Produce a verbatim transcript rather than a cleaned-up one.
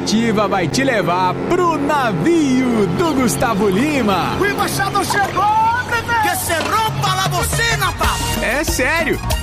Ativa vai te levar pro navio do Gustavo Lima. O embaixador chegou, bebê! Que se rompa la bocina, papo! É sério!